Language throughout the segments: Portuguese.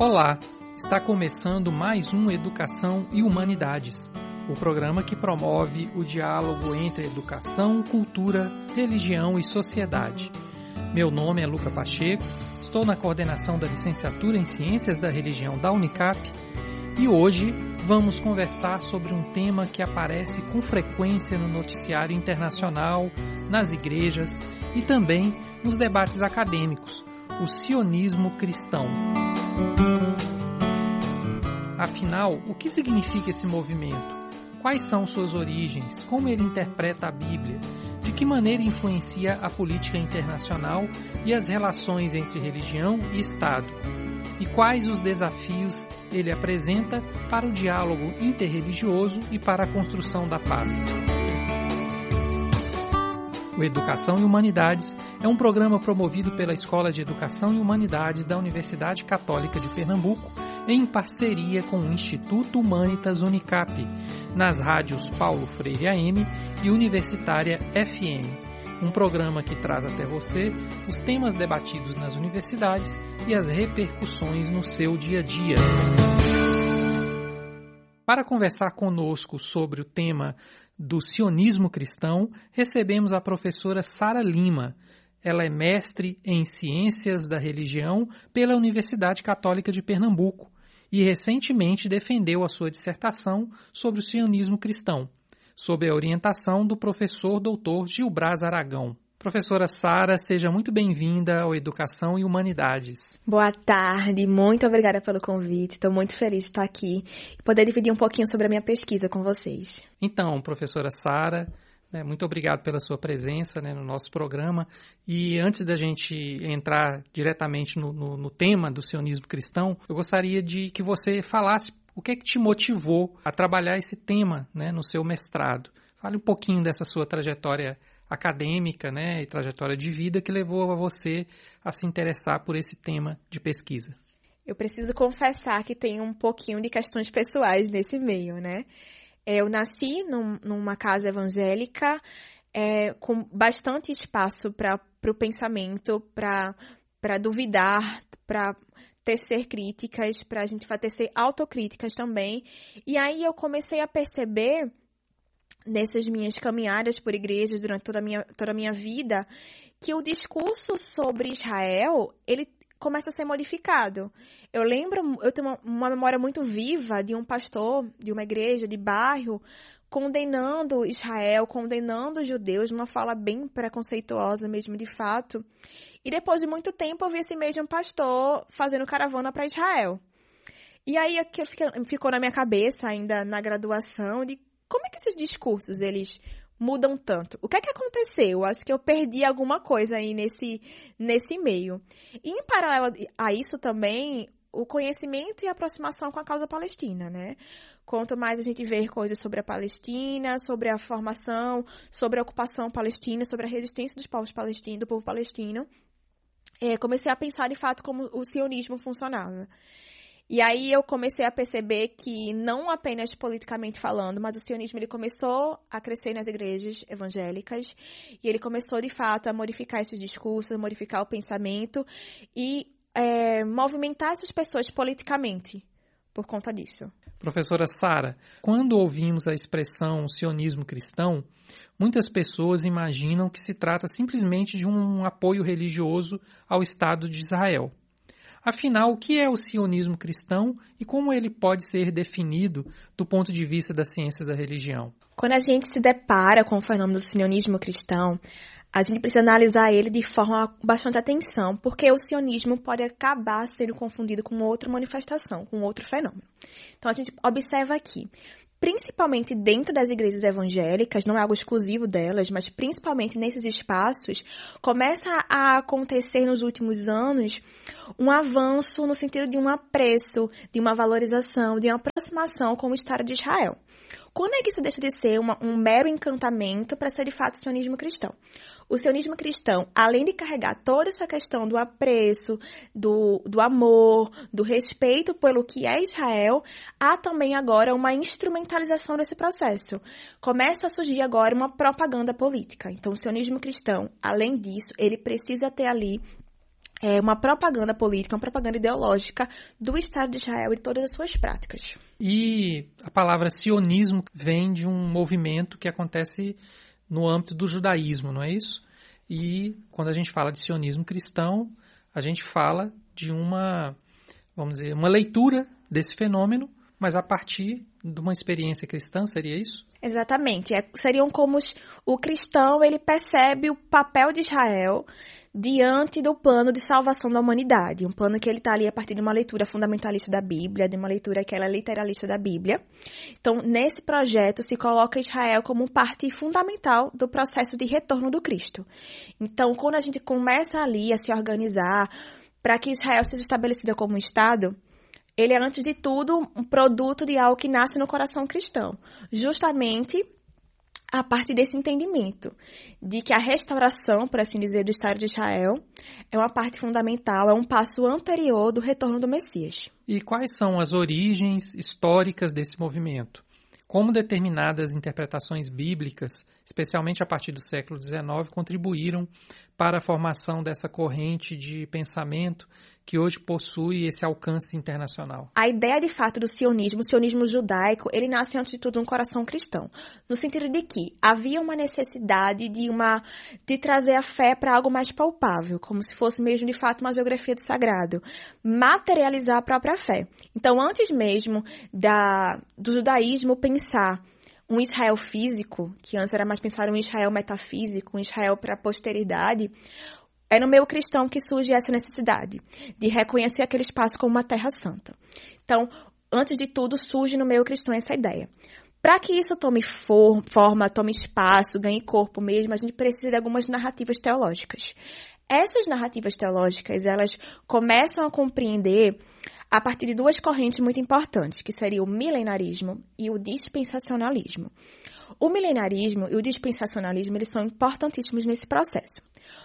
Olá, está começando mais um Educação e Humanidades, o programa que promove o diálogo entre educação, cultura, religião e sociedade. Meu nome é Luca Pacheco, estou na coordenação da Licenciatura em Ciências da Religião da Unicap e hoje vamos conversar sobre um tema que aparece com frequência no noticiário internacional, nas igrejas e também nos debates acadêmicos, o sionismo cristão. Afinal, o que significa esse movimento? Quais são suas origens? Como ele interpreta a Bíblia? De que maneira influencia a política internacional e as relações entre religião e Estado? E quais os desafios ele apresenta para o diálogo interreligioso e para a construção da paz? O Educação e Humanidades é um programa promovido pela Escola de Educação e Humanidades da Universidade Católica de Pernambuco, em parceria com o Instituto Humanitas Unicap, nas rádios Paulo Freire AM e Universitária FM. Um programa que traz até você os temas debatidos nas universidades e as repercussões no seu dia a dia. Para conversar conosco sobre o tema do sionismo cristão, recebemos a professora Sara Lima. Ela é mestre em Ciências da Religião pela Universidade Católica de Pernambuco e recentemente defendeu a sua dissertação sobre o sionismo cristão, sob a orientação do professor Dr. Gilbras Aragão. Professora Sara, seja muito bem-vinda ao Educação e Humanidades. Boa tarde, muito obrigada pelo convite. Estou muito feliz de estar aqui e poder dividir um pouquinho sobre a minha pesquisa com vocês. Então, professora Sara, muito obrigado pela sua presença no nosso programa. E antes da gente entrar diretamente no tema do sionismo cristão, eu gostaria de que você falasse o que é que te motivou a trabalhar esse tema no seu mestrado. Fale um pouquinho dessa sua trajetória acadêmica e trajetória de vida que levou a você a se interessar por esse tema de pesquisa. Eu preciso confessar que tem um pouquinho de questões pessoais nesse meio, Eu nasci numa casa evangélica com bastante espaço para o pensamento, para duvidar, para tecer críticas, para a gente tecer autocríticas também. E aí eu comecei a perceber, nessas minhas caminhadas por igrejas durante toda a minha vida, que o discurso sobre Israel, ele começa a ser modificado. Eu tenho uma memória muito viva de um pastor de uma igreja de bairro condenando Israel, condenando os judeus, de uma fala bem preconceituosa mesmo, de fato. E depois de muito tempo eu vi esse mesmo pastor fazendo caravana para Israel. E aí ficou na minha cabeça, ainda na graduação, de como é que esses discursos, eles mudam tanto? O que é que aconteceu? Eu acho que eu perdi alguma coisa aí nesse meio. E em paralelo a isso também, o conhecimento e a aproximação com a causa palestina, Quanto mais a gente vê coisas sobre a Palestina, sobre a formação, sobre a ocupação palestina, sobre a resistência dos povos palestinos, do povo palestino, comecei a pensar de fato como o sionismo funcionava. E aí eu comecei a perceber que, não apenas politicamente falando, mas o sionismo ele começou a crescer nas igrejas evangélicas e ele começou, de fato, a modificar esses discursos, a modificar o pensamento e movimentar essas pessoas politicamente por conta disso. Professora Sara, quando ouvimos a expressão sionismo cristão, muitas pessoas imaginam que se trata simplesmente de um apoio religioso ao Estado de Israel. Afinal, o que é o sionismo cristão e como ele pode ser definido do ponto de vista das ciências da religião? Quando a gente se depara com o fenômeno do sionismo cristão, a gente precisa analisar ele de forma bastante atenção, porque o sionismo pode acabar sendo confundido com outra manifestação, com outro fenômeno. Então, a gente observa aqui, principalmente dentro das igrejas evangélicas, não é algo exclusivo delas, mas principalmente nesses espaços, começa a acontecer nos últimos anos um avanço no sentido de um apreço, de uma valorização, de uma aproximação com o Estado de Israel. Quando é que isso deixa de ser um mero encantamento para ser de fato o sionismo cristão? O sionismo cristão, além de carregar toda essa questão do apreço, do amor, do respeito pelo que é Israel, há também agora uma instrumentalização desse processo. Começa a surgir agora uma propaganda política. Então, o sionismo cristão, além disso, ele precisa ter ali uma propaganda política, uma propaganda ideológica do Estado de Israel e todas as suas práticas. E a palavra sionismo vem de um movimento que acontece no âmbito do judaísmo, não é isso? E quando a gente fala de sionismo cristão, a gente fala de uma leitura desse fenômeno, mas a partir de uma experiência cristã, seria isso? Exatamente. Seriam como o cristão, ele percebe o papel de Israel diante do plano de salvação da humanidade. Um plano que ele está ali a partir de uma leitura fundamentalista da Bíblia, de uma leitura que ela é literalista da Bíblia. Então, nesse projeto, se coloca Israel como parte fundamental do processo de retorno do Cristo. Então, quando a gente começa ali a se organizar para que Israel seja estabelecida como um Estado, ele é, antes de tudo, um produto de algo que nasce no coração cristão. Justamente a partir desse entendimento de que a restauração, por assim dizer, do Estado de Israel é uma parte fundamental, é um passo anterior do retorno do Messias. E quais são as origens históricas desse movimento? Como determinadas interpretações bíblicas, especialmente a partir do século XIX, contribuíram para a formação dessa corrente de pensamento que hoje possui esse alcance internacional? A ideia, de fato, do sionismo, o sionismo judaico, ele nasce, antes de tudo, no coração cristão. No sentido de que havia uma necessidade de trazer a fé para algo mais palpável, como se fosse mesmo, de fato, uma geografia do sagrado. Materializar a própria fé. Então, antes mesmo do judaísmo pensar um Israel físico, que antes era mais pensar um Israel metafísico, um Israel para a posteridade, é no meio cristão que surge essa necessidade de reconhecer aquele espaço como uma terra santa. Então, antes de tudo, surge no meio cristão essa ideia. Para que isso tome forma, tome espaço, ganhe corpo mesmo, a gente precisa de algumas narrativas teológicas. Essas narrativas teológicas, elas começam a compreender a partir de duas correntes muito importantes, que seriam o milenarismo e o dispensacionalismo. O milenarismo e o dispensacionalismo, eles são importantíssimos nesse processo.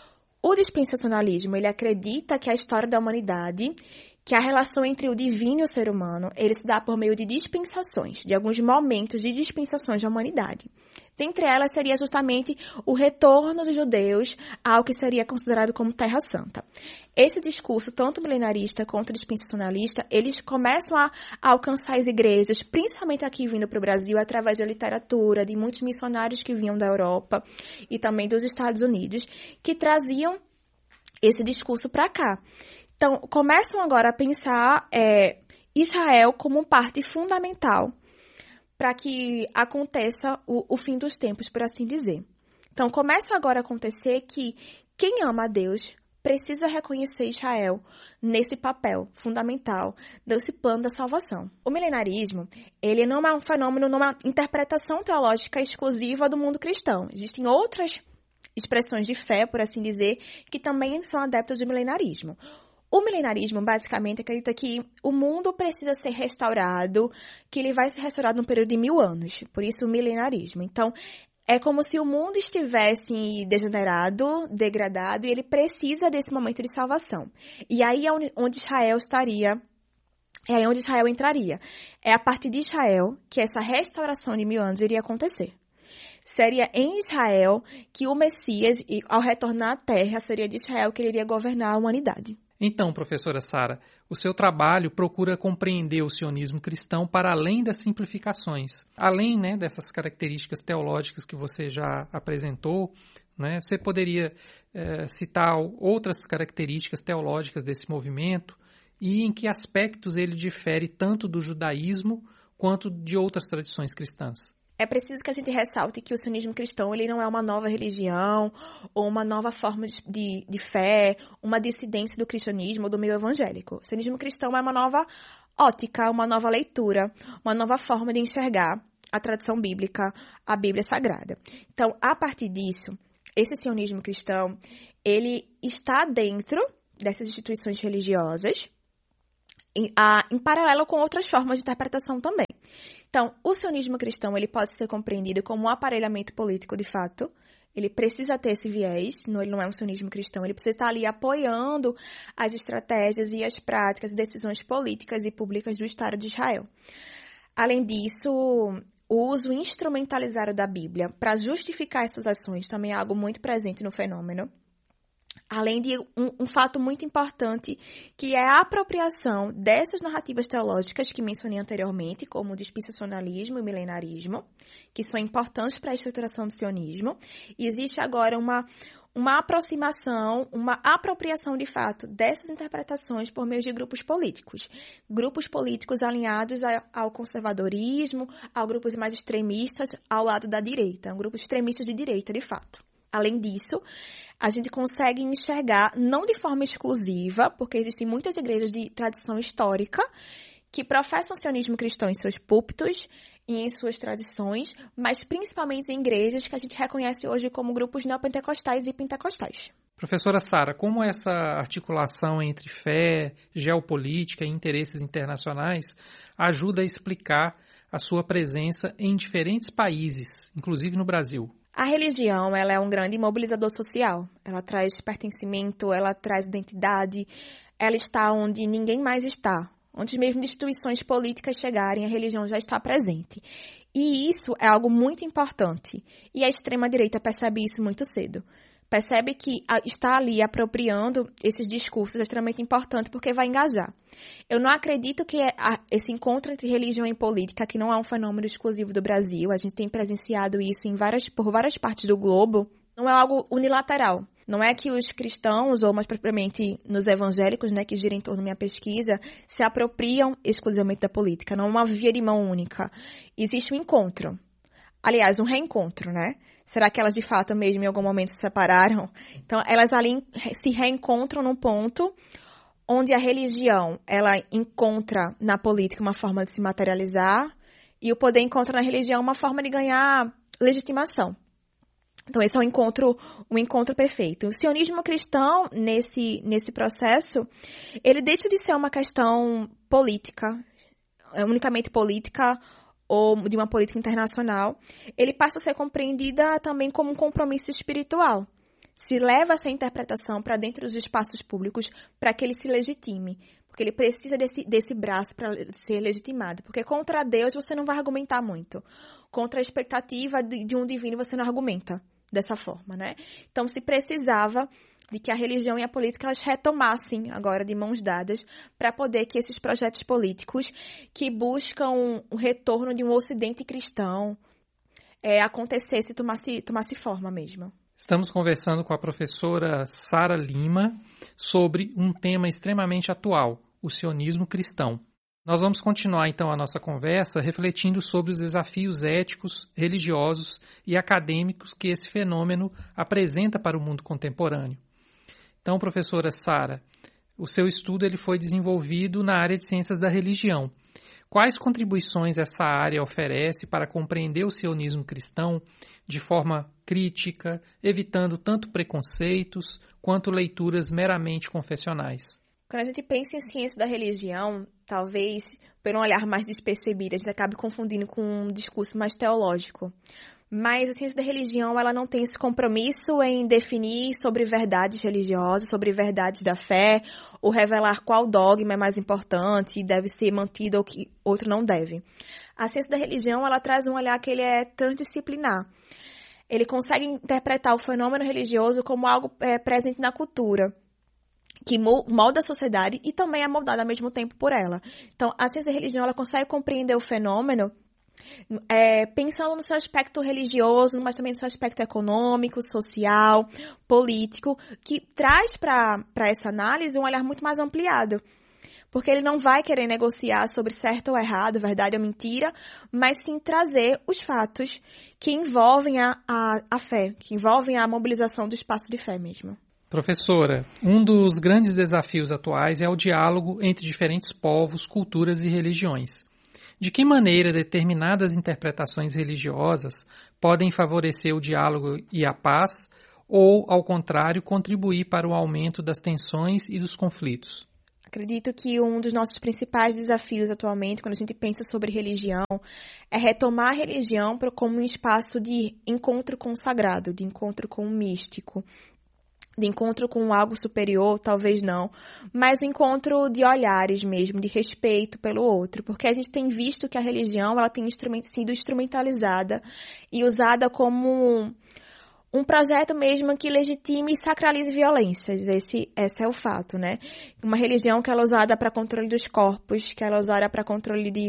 O dispensacionalismo, ele acredita que a história da humanidade, que a relação entre o divino e o ser humano, ele se dá por meio de dispensações, de alguns momentos de dispensações da humanidade. Dentre elas seria justamente o retorno dos judeus ao que seria considerado como Terra Santa. Esse discurso, tanto milenarista quanto dispensacionalista, eles começam a alcançar as igrejas, principalmente aqui vindo para o Brasil, através da literatura, de muitos missionários que vinham da Europa e também dos Estados Unidos, que traziam esse discurso para cá. Então, começam agora a pensar Israel como parte fundamental para que aconteça o fim dos tempos, por assim dizer. Então, começa agora a acontecer que quem ama a Deus precisa reconhecer Israel nesse papel fundamental desse plano da salvação. O milenarismo, ele não é um fenômeno, não é uma interpretação teológica exclusiva do mundo cristão. Existem outras expressões de fé, por assim dizer, que também são adeptas do milenarismo. O milenarismo, basicamente, acredita que o mundo precisa ser restaurado, que ele vai ser restaurado num período de 1000 anos. Por isso, o milenarismo. Então, é como se o mundo estivesse degenerado, degradado, e ele precisa desse momento de salvação. E aí é onde Israel estaria, é aí onde Israel entraria. É a partir de Israel que essa restauração de 1000 anos iria acontecer. Seria em Israel que o Messias, ao retornar à Terra, seria de Israel que ele iria governar a humanidade. Então, professora Sara, o seu trabalho procura compreender o sionismo cristão para além das simplificações. Além, dessas características teológicas que você já apresentou, você poderia citar outras características teológicas desse movimento e em que aspectos ele difere tanto do judaísmo quanto de outras tradições cristãs? É preciso que a gente ressalte que o sionismo cristão ele não é uma nova religião ou uma nova forma de fé, uma dissidência do cristianismo ou do meio evangélico. O sionismo cristão é uma nova ótica, uma nova leitura, uma nova forma de enxergar a tradição bíblica, a Bíblia Sagrada. Então, a partir disso, esse sionismo cristão, ele está dentro dessas instituições religiosas, em paralelo com outras formas de interpretação também. Então, o sionismo cristão ele pode ser compreendido como um aparelhamento político de fato. Ele precisa ter esse viés, ele não é um sionismo cristão, ele precisa estar ali apoiando as estratégias e as práticas e decisões políticas e públicas do Estado de Israel. Além disso, o uso instrumentalizado da Bíblia para justificar essas ações também é algo muito presente no fenômeno. Além de um fato muito importante, que é a apropriação dessas narrativas teológicas que mencionei anteriormente, como o dispensacionalismo e o milenarismo, que são importantes para a estruturação do sionismo. E existe agora uma aproximação, uma apropriação de fato dessas interpretações por meio de grupos políticos. Grupos políticos alinhados ao conservadorismo, a grupos mais extremistas ao lado da direita, grupos extremistas de direita, de fato. Além disso, a gente consegue enxergar, não de forma exclusiva, porque existem muitas igrejas de tradição histórica que professam o sionismo cristão em seus púlpitos e em suas tradições, mas principalmente em igrejas que a gente reconhece hoje como grupos neopentecostais e pentecostais. Professora Sara, como essa articulação entre fé, geopolítica e interesses internacionais ajuda a explicar a sua presença em diferentes países, inclusive no Brasil? A religião, ela é um grande mobilizador social. Ela traz pertencimento, ela traz identidade, ela está onde ninguém mais está. Antes mesmo de instituições políticas chegarem, a religião já está presente. E isso é algo muito importante. E a extrema-direita percebe isso muito cedo. Percebe que está ali apropriando esses discursos é extremamente importante porque vai engajar. Eu não acredito que esse encontro entre religião e política, que não é um fenômeno exclusivo do Brasil, a gente tem presenciado isso por várias partes do globo, não é algo unilateral. Não é que os cristãos, ou mais propriamente nos evangélicos, né, que gira em torno da minha pesquisa, se apropriam exclusivamente da política. Não é uma via de mão única. Existe um encontro. Aliás, um reencontro, né? Será que elas de fato mesmo em algum momento se separaram? Então, elas ali se reencontram num ponto onde a religião, ela encontra na política uma forma de se materializar e o poder encontra na religião uma forma de ganhar legitimação. Então, esse é um encontro perfeito. O sionismo cristão, nesse processo, ele deixa de ser uma questão política, unicamente política, ou de uma política internacional, ele passa a ser compreendida também como um compromisso espiritual. Se leva essa interpretação para dentro dos espaços públicos para que ele se legitime, porque ele precisa desse braço para ser legitimado, porque contra Deus você não vai argumentar muito, contra a expectativa de um divino você não argumenta dessa forma, né? Então se precisava de que a religião e a política elas retomassem agora de mãos dadas para poder que esses projetos políticos que buscam o retorno de um ocidente cristão acontecesse e tomasse forma mesmo. Estamos conversando com a professora Sara Lima sobre um tema extremamente atual, o sionismo cristão. Nós vamos continuar então a nossa conversa refletindo sobre os desafios éticos, religiosos e acadêmicos que esse fenômeno apresenta para o mundo contemporâneo. Então, professora Sara, o seu estudo ele foi desenvolvido na área de ciências da religião. Quais contribuições essa área oferece para compreender o sionismo cristão de forma crítica, evitando tanto preconceitos quanto leituras meramente confessionais? Quando a gente pensa em ciência da religião, talvez, por um olhar mais despercebido, a gente acabe confundindo com um discurso mais teológico. Mas a ciência da religião, ela não tem esse compromisso em definir sobre verdades religiosas, sobre verdades da fé, ou revelar qual dogma é mais importante e deve ser mantido ou que outro não deve. A ciência da religião, ela traz um olhar que ele é transdisciplinar. Ele consegue interpretar o fenômeno religioso como algo presente na cultura, que molda a sociedade e também é moldada ao mesmo tempo por ela. Então, a ciência da religião, ela consegue compreender o fenômeno pensando no seu aspecto religioso, mas também no seu aspecto econômico, social, político, que traz para essa análise um olhar muito mais ampliado. Porque ele não vai querer negociar sobre certo ou errado, verdade ou mentira, mas sim trazer os fatos que envolvem a fé, que envolvem a mobilização do espaço de fé mesmo. Professora, um dos grandes desafios atuais é o diálogo entre diferentes povos, culturas e religiões. De que maneira determinadas interpretações religiosas podem favorecer o diálogo e a paz, ou, ao contrário, contribuir para o aumento das tensões e dos conflitos? Acredito que um dos nossos principais desafios atualmente, quando a gente pensa sobre religião, é retomar a religião como um espaço de encontro com o sagrado, de encontro com o místico, de encontro com algo superior, talvez não, mas um encontro de olhares mesmo, de respeito pelo outro, porque a gente tem visto que a religião ela tem sido instrumentalizada e usada como um projeto mesmo que legitime e sacralize violências. Esse é o fato, né? Uma religião que ela é usada para controle dos corpos, que ela é usada para controle de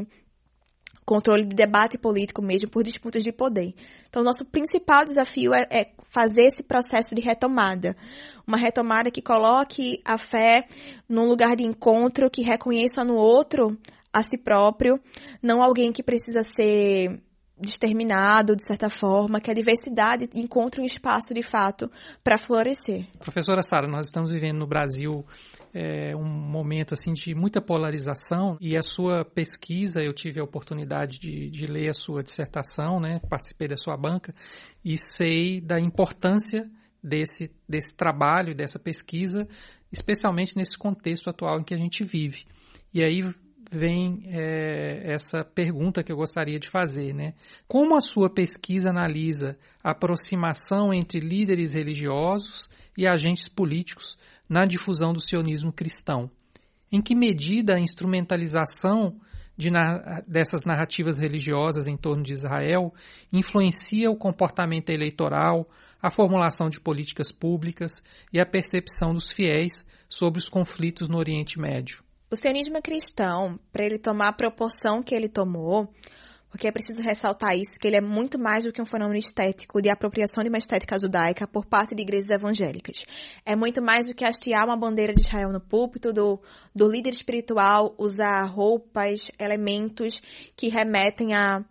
debate político mesmo, por disputas de poder. Então, nosso principal desafio é fazer esse processo de retomada. Uma retomada que coloque a fé num lugar de encontro, que reconheça no outro a si próprio, não alguém que precisa ser exterminado, de certa forma, que a diversidade encontre um espaço, de fato, para florescer. Professora Sara, nós estamos vivendo no Brasil um momento assim, de muita polarização, e a sua pesquisa, eu tive a oportunidade de ler a sua dissertação, né? Participei da sua banca, e sei da importância desse trabalho, dessa pesquisa, especialmente nesse contexto atual em que a gente vive. E aí vem essa pergunta que eu gostaria de fazer, né? Como a sua pesquisa analisa a aproximação entre líderes religiosos e agentes políticos na difusão do sionismo cristão? Em que medida a instrumentalização dessas narrativas religiosas em torno de Israel influencia o comportamento eleitoral, a formulação de políticas públicas e a percepção dos fiéis sobre os conflitos no Oriente Médio? O sionismo cristão, para ele tomar a proporção que ele tomou, porque é preciso ressaltar isso, que ele é muito mais do que um fenômeno estético de apropriação de uma estética judaica por parte de igrejas evangélicas. É muito mais do que hastear uma bandeira de Israel no púlpito, do líder espiritual usar roupas, elementos que remetem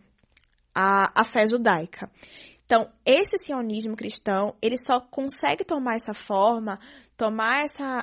à fé judaica. Então, esse sionismo cristão, ele só consegue tomar essa forma, tomar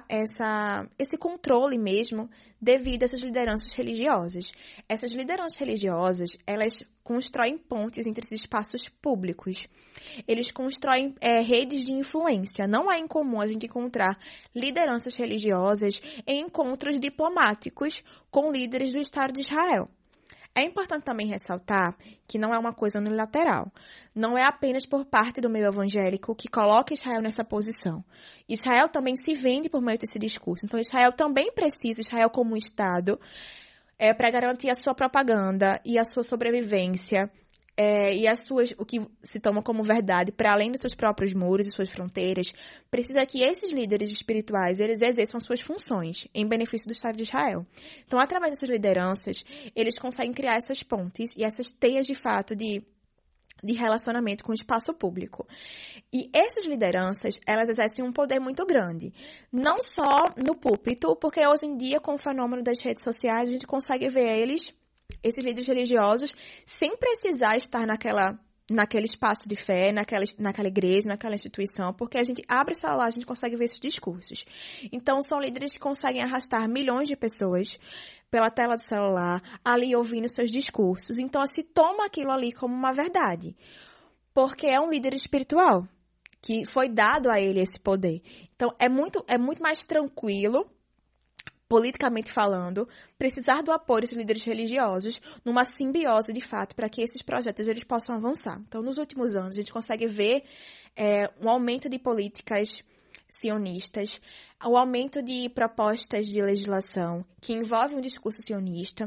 esse controle mesmo, devido a essas lideranças religiosas. Essas lideranças religiosas, elas constroem pontes entre esses espaços públicos. Eles constroem redes de influência. Não é incomum a gente encontrar lideranças religiosas em encontros diplomáticos com líderes do Estado de Israel. É importante também ressaltar que não é uma coisa unilateral. Não é apenas por parte do meio evangélico que coloca Israel nessa posição. Israel também se vende por meio desse discurso. Então, Israel também precisa, Israel como um Estado, para garantir a sua propaganda e a sua sobrevivência, e o que se toma como verdade, para além dos seus próprios muros e suas fronteiras, precisa que esses líderes espirituais, eles exerçam suas funções em benefício do Estado de Israel. Então, através dessas lideranças, eles conseguem criar essas pontes e essas teias de fato de relacionamento com o espaço público. E essas lideranças, elas exercem um poder muito grande. Não só no púlpito, porque hoje em dia, com o fenômeno das redes sociais, a gente consegue ver esses líderes religiosos, sem precisar estar naquele espaço de fé, naquela igreja, naquela instituição, porque a gente abre o celular, a gente consegue ver esses discursos. Então, são líderes que conseguem arrastar milhões de pessoas pela tela do celular, ali ouvindo seus discursos. Então, se toma aquilo ali como uma verdade, porque é um líder espiritual, que foi dado a ele esse poder. Então, é muito mais tranquilo, politicamente falando, precisar do apoio dos líderes religiosos numa simbiose, de fato, para que esses projetos eles possam avançar. Então, nos últimos anos, a gente consegue ver um aumento de políticas sionistas, o aumento de propostas de legislação que envolvem um discurso sionista,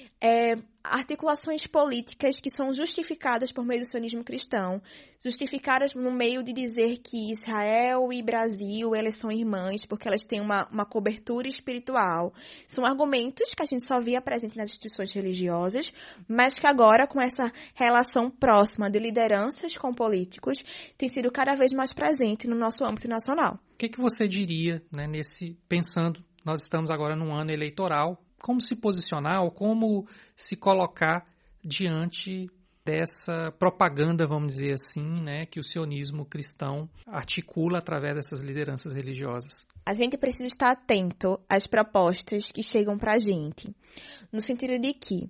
articulações políticas que são justificadas por meio do sionismo cristão, justificadas no meio de dizer que Israel e Brasil, elas são irmãs, porque elas têm uma cobertura espiritual. São argumentos que a gente só via presente nas instituições religiosas, mas que agora, com essa relação próxima de lideranças com políticos, tem sido cada vez mais presente no nosso âmbito nacional. O que você diria, né, pensando, nós estamos agora num ano eleitoral, como se posicionar ou como se colocar diante dessa propaganda, vamos dizer assim, né, que o sionismo cristão articula através dessas lideranças religiosas? A gente precisa estar atento às propostas que chegam para a gente, no sentido de que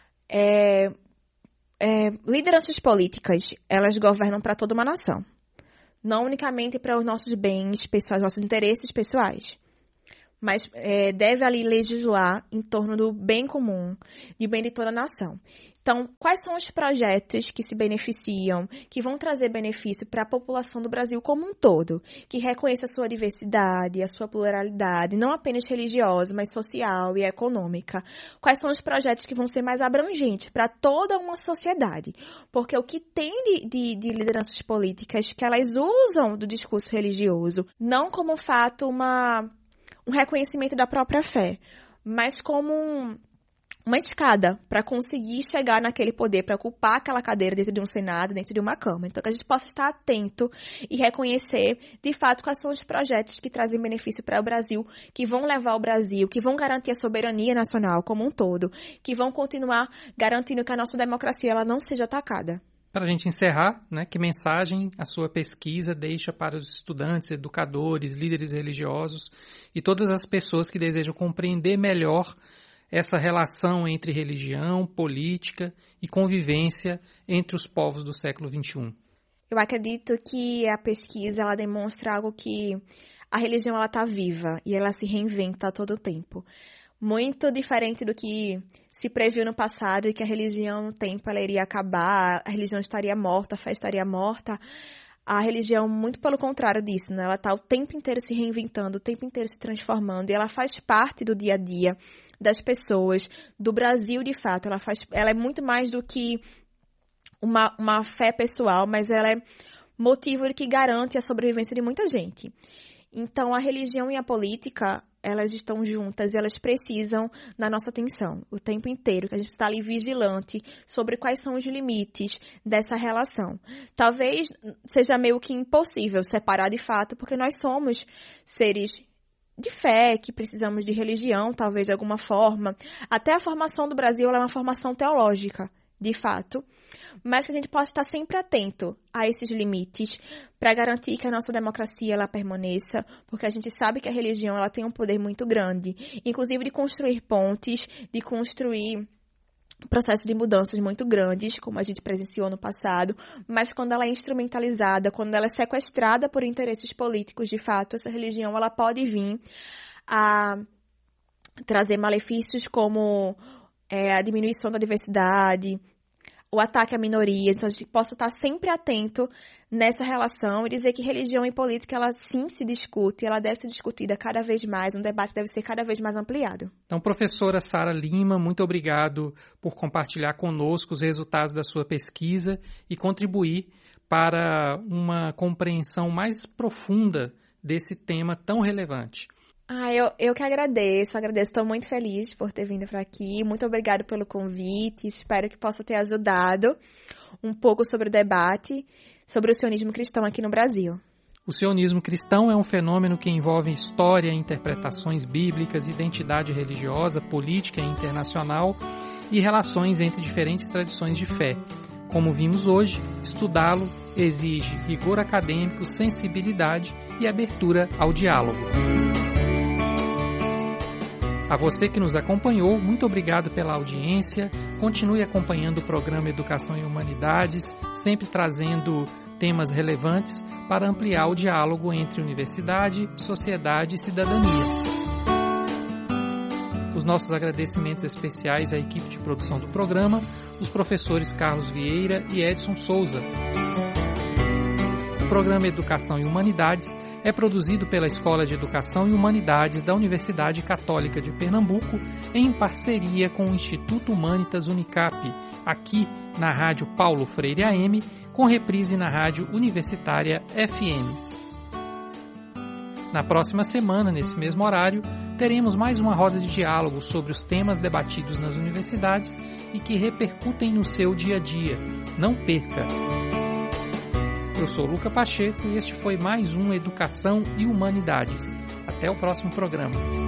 lideranças políticas, elas governam para toda uma nação, não unicamente para os nossos bens pessoais, nossos interesses pessoais, mas deve ali legislar em torno do bem comum e o bem de toda a nação. Então, quais são os projetos que se beneficiam, que vão trazer benefício para a população do Brasil como um todo, que reconheça a sua diversidade, a sua pluralidade, não apenas religiosa, mas social e econômica? Quais são os projetos que vão ser mais abrangentes para toda uma sociedade? Porque o que tem de lideranças políticas que elas usam do discurso religioso, não como fato um reconhecimento da própria fé, mas como uma escada para conseguir chegar naquele poder, para ocupar aquela cadeira dentro de um Senado, dentro de uma Câmara. Então, que a gente possa estar atento e reconhecer, de fato, quais são os projetos que trazem benefício para o Brasil, que vão levar o Brasil, que vão garantir a soberania nacional como um todo, que vão continuar garantindo que a nossa democracia ela não seja atacada. Para a gente encerrar, né, que mensagem a sua pesquisa deixa para os estudantes, educadores, líderes religiosos e todas as pessoas que desejam compreender melhor essa relação entre religião, política e convivência entre os povos do século XXI? Eu acredito que a pesquisa ela demonstra algo que a religião ela está viva e ela se reinventa a todo tempo. Muito diferente do que se previu no passado e que a religião, no tempo, ela iria acabar, a religião estaria morta, a fé estaria morta. A religião, muito pelo contrário disso, né? Ela está o tempo inteiro se reinventando, o tempo inteiro se transformando, e ela faz parte do dia a dia das pessoas, do Brasil, de fato. Ela é muito mais do que uma fé pessoal, mas ela é motivo que garante a sobrevivência de muita gente. Então, a religião e a política, elas estão juntas e elas precisam da nossa atenção o tempo inteiro, que a gente está ali vigilante sobre quais são os limites dessa relação. Talvez seja meio que impossível separar de fato, porque nós somos seres de fé, que precisamos de religião, talvez de alguma forma. Até a formação do Brasil ela é uma formação teológica, de fato, mas que a gente possa estar sempre atento a esses limites para garantir que a nossa democracia ela permaneça, porque a gente sabe que a religião ela tem um poder muito grande, inclusive de construir pontes, de construir processos de mudanças muito grandes, como a gente presenciou no passado, mas quando ela é instrumentalizada, quando ela é sequestrada por interesses políticos, de fato, essa religião ela pode vir a trazer malefícios como a diminuição da diversidade, o ataque a minorias. Então a gente possa estar sempre atento nessa relação e dizer que religião e política, ela sim se discute, ela deve ser discutida cada vez mais, um debate deve ser cada vez mais ampliado. Então, professora Sara Lima, muito obrigado por compartilhar conosco os resultados da sua pesquisa e contribuir para uma compreensão mais profunda desse tema tão relevante. Eu que agradeço, estou muito feliz por ter vindo para aqui, muito obrigado pelo convite, espero que possa ter ajudado um pouco sobre o debate sobre o sionismo cristão aqui no Brasil. O sionismo cristão é um fenômeno que envolve história, interpretações bíblicas, identidade religiosa, política internacional e relações entre diferentes tradições de fé. Como vimos hoje, estudá-lo exige rigor acadêmico, sensibilidade e abertura ao diálogo. A você que nos acompanhou, muito obrigado pela audiência. Continue acompanhando o programa Educação em Humanidades, sempre trazendo temas relevantes para ampliar o diálogo entre universidade, sociedade e cidadania. Os nossos agradecimentos especiais à equipe de produção do programa, os professores Carlos Vieira e Edson Souza. O programa Educação em Humanidades é produzido pela Escola de Educação e Humanidades da Universidade Católica de Pernambuco em parceria com o Instituto Humanitas Unicap, aqui na Rádio Paulo Freire AM, com reprise na Rádio Universitária FM. Na próxima semana, nesse mesmo horário, teremos mais uma roda de diálogo sobre os temas debatidos nas universidades e que repercutem no seu dia a dia. Não perca! Eu sou Luca Pacheco e este foi mais um Educação e Humanidades. Até o próximo programa.